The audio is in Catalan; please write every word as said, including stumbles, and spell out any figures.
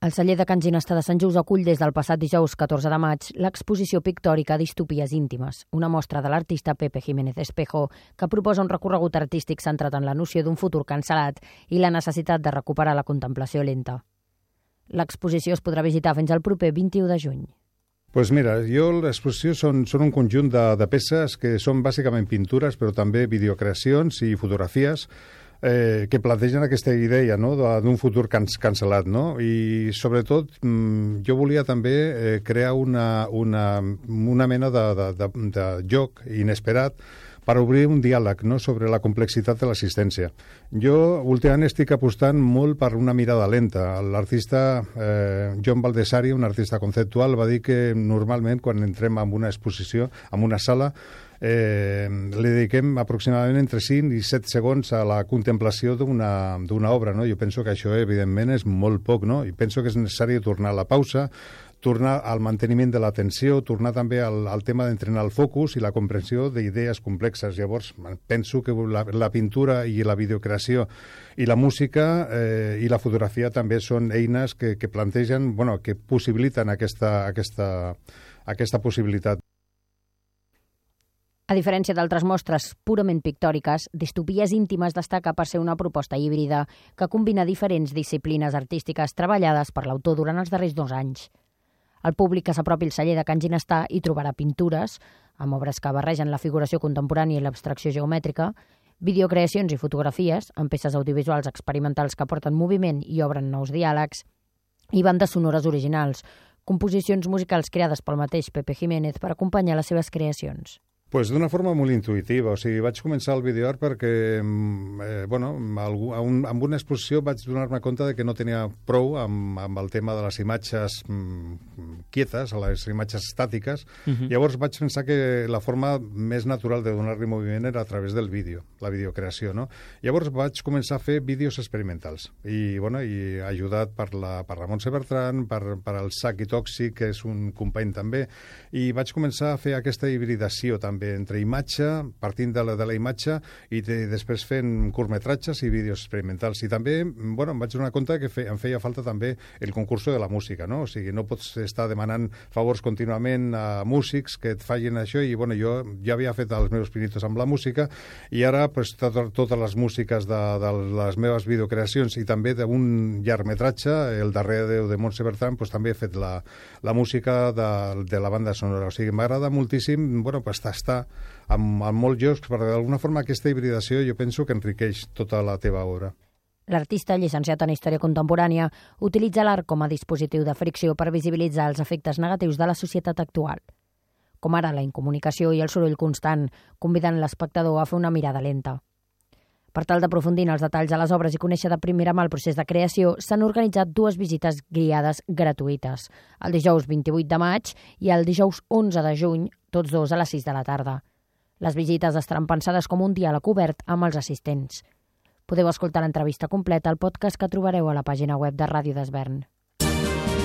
El celler de Can Ginestà de Sant Just acull des del passat dijous catorze de maig l'exposició pictòrica Distopies íntimes, una mostra de l'artista Pepe Jiménez Espejo que proposa un recorregut artístic centrat en la noció d'un futur cancel·lat i la necessitat de recuperar la contemplació lenta. L'exposició es podrà visitar fins al proper vint-i-u de juny. Pues mira, jo l'exposició són, són un conjunt de, de peces que són bàsicament pintures, però també videocreacions i fotografies eh, que plantegen aquesta idea, no?, d'un futur can cancel·lat, no? I sobretot mm, jo volia també eh, crear una, una, una mena de, de, de, de joc inesperat per obrir un diàleg, no?, sobre la complexitat de l'assistència. Jo últimament estic apostant molt per una mirada lenta. L'artista eh, John Baldessari, un artista conceptual, va dir que normalment quan entrem en una exposició, en una sala, eh, li dediquem aproximadament entre cinc i set segons a la contemplació d'una d'una obra, no? Jo penso que això, evidentment, és molt poc, no? I penso que és necessari tornar a la pausa, tornar al manteniment de l'atenció, tornar també al, al tema d'entrenar el focus i la comprensió d'idees complexes. Llavors, penso que la, la pintura i la videocreació i la música eh, i la fotografia també són eines que, que plantegen, bueno, que possibiliten aquesta, aquesta, aquesta possibilitat. A diferència d'altres mostres purament pictòriques, Distopies íntimes destaca per ser una proposta híbrida que combina diferents disciplines artístiques treballades per l'autor durant els darrers dos anys. El públic que s'apropi al celler de Can Ginestà hi trobarà pintures, amb obres que barregen la figuració contemporània i l'abstracció geomètrica, videocreacions i fotografies, amb peces audiovisuals experimentals que porten moviment i obren nous diàlegs, i bandes sonores originals, composicions musicals creades pel mateix Pepe Jiménez per acompanyar les seves creacions. Pues d'una forma molt intuïtiva, o sigui, vaig començar el videoart perquè, eh, bueno, un, amb una exposició vaig donar-me compte de que no tenia prou amb, amb el tema de les imatges mm, quietes, les imatges estàtiques. Uh-huh. Llavors vaig pensar que la forma més natural de donar-li moviment era a través del vídeo, la videocreació, no? Llavors vaig començar a fer vídeos experimentals i, bueno, i ajudat per la, per la Montse Bertran, per, per el Saki Tòxic, que és un company també, i vaig començar a fer aquesta hibridació també entre imatge, partint de la, de la imatge i de, després fent curtmetratges i vídeos experimentals. I també, bueno, em vaig donar compte que fe, em feia falta també el concurso de la música, no? O sigui, no pots estar demanant favors contínuament a músics que et facin això i, bueno, jo ja havia fet els meus pinitos amb la música i ara, pues, tot, totes les músiques de, de les meves videocreacions i també d'un llargmetratge, el darrer de, de Montse Bertran, pues, també he fet la, la música de, de la banda sonora. O sigui, m'agrada moltíssim, bueno, pues, estar amb, amb molts jocs, perquè d'alguna forma aquesta hibridació jo penso que enriqueix tota la teva obra. L'artista, llicenciat en Història Contemporània, utilitza l'art com a dispositiu de fricció per visibilitzar els efectes negatius de la societat actual, com ara la incomunicació i el soroll constant, convidant l'espectador a fer una mirada lenta. Per tal d'aprofundir en els detalls de les obres i conèixer de primera mà el procés de creació, s'han organitzat dues visites guiades gratuïtes, el dijous vint-i-vuit de maig i el dijous onze de juny, tots dos a les sis de la tarda. Les visites estaran pensades com un diàleg obert amb els assistents. Podeu escoltar l'entrevista completa al podcast que trobareu a la pàgina web de Ràdio d'Esvern.